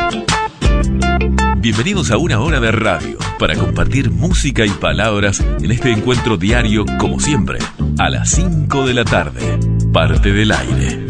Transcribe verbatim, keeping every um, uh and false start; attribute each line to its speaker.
Speaker 1: Bienvenidos a una hora de radio para compartir música y palabras en este encuentro diario, como siempre, a las cinco de la tarde. Parte del aire.